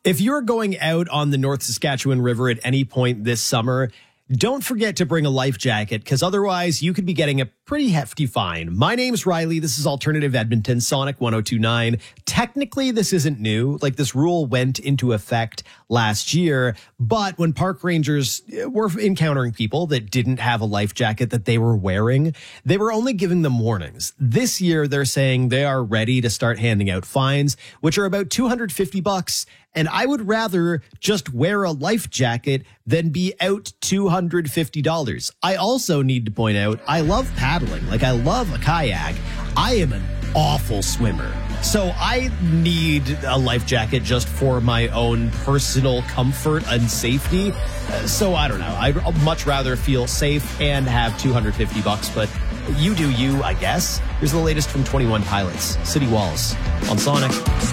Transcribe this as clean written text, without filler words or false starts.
If you're going out on the North Saskatchewan River at any point this summer, don't forget to bring a life jacket, because otherwise you could be getting a pretty hefty fine. My name's Riley. This is Alternative Edmonton, Sonic 102.9. Technically, this isn't new. Like, this rule went into effect last year, but when park rangers were encountering people that didn't have a life jacket that they were wearing, they were only giving them warnings. This year, they're saying they are ready to start handing out fines, which are about $250. And I would rather just wear a life jacket than be out $250. I also need to point out, I love paddling. Like, I love a kayak. I am an awful swimmer. So I need a life jacket just for my own personal comfort and safety. So I don't know. I'd much rather feel safe and have $250, but you do you, I guess. Here's the latest from 21 Pilots, City Walls on Sonic.